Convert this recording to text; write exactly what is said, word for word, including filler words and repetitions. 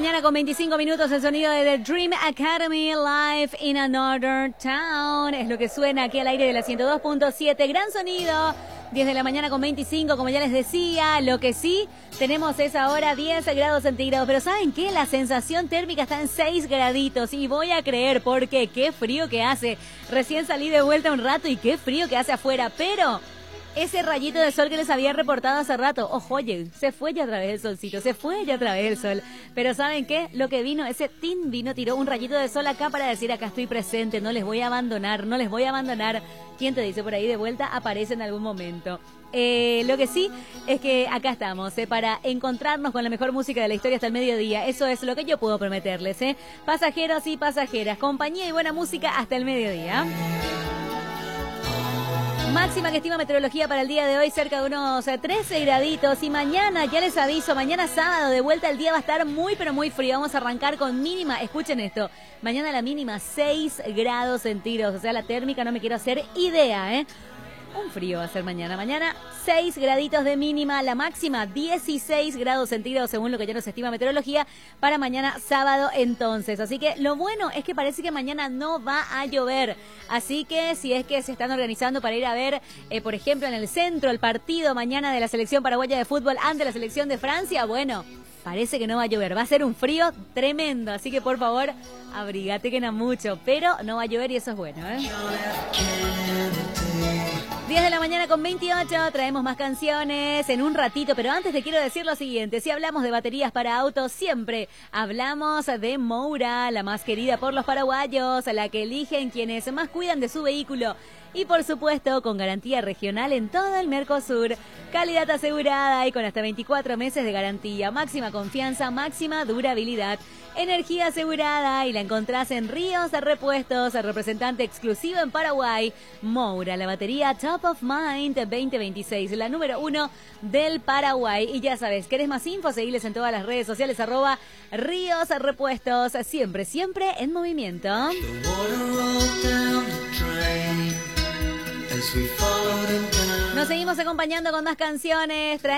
mañana con veinticinco minutos, el sonido de The Dream Academy Live in Another Town. Es lo que suena aquí al aire de la ciento dos punto siete. Gran sonido. diez de la mañana con veinticinco, como ya les decía. Lo que sí tenemos es ahora diez grados centígrados. Pero ¿saben qué? La sensación térmica está en seis graditos. Y voy a creer porque qué frío que hace. Recién salí de vuelta un rato y qué frío que hace afuera. Pero ese rayito de sol que les había reportado hace rato, ojo, oye, se fue ya a través del solcito, se fue ya a través del sol. Pero ¿saben qué? Lo que vino, ese tin vino, tiró un rayito de sol acá para decir, acá estoy presente, no les voy a abandonar, no les voy a abandonar. ¿Quién te dice por ahí de vuelta? Aparece en algún momento. Eh, lo que sí es que acá estamos, eh, para encontrarnos con la mejor música de la historia hasta el mediodía. Eso es lo que yo puedo prometerles, ¿eh? Pasajeros y pasajeras, compañía y buena música hasta el mediodía. Máxima que estima meteorología para el día de hoy, cerca de unos trece graditos. Y mañana, ya les aviso, mañana sábado, de vuelta el día va a estar muy, pero muy frío. Vamos a arrancar con mínima, escuchen esto, mañana la mínima seis grados centígrados. O sea, la térmica no me quiero hacer idea, ¿eh? Un frío va a ser mañana. Mañana seis graditos de mínima, la máxima dieciséis grados centígrados según lo que ya nos estima meteorología para mañana sábado entonces. Así que lo bueno es que parece que mañana no va a llover. Así que si es que se están organizando para ir a ver, eh, por ejemplo, en el centro el partido mañana de la selección paraguaya de fútbol ante la selección de Francia, bueno, parece que no va a llover. Va a ser un frío tremendo. Así que por favor, abrigate que no mucho. Pero no va a llover y eso es bueno, ¿eh? diez de la mañana con veintiocho, traemos más canciones en un ratito, pero antes te quiero decir lo siguiente, si hablamos de baterías para autos, siempre hablamos de Moura, la más querida por los paraguayos, la que eligen quienes más cuidan de su vehículo y por supuesto con garantía regional en todo el Mercosur, calidad asegurada y con hasta veinticuatro meses de garantía, máxima confianza, máxima durabilidad. Energía asegurada y la encontrás en Ríos de Repuestos, el representante exclusivo en Paraguay. Moura, la batería Top of Mind veinte veintiséis, la número uno del Paraguay. Y ya sabes, ¿querés más info? Seguiles en todas las redes sociales, arroba Ríos Repuestos, siempre, siempre en movimiento. Nos seguimos acompañando con más canciones.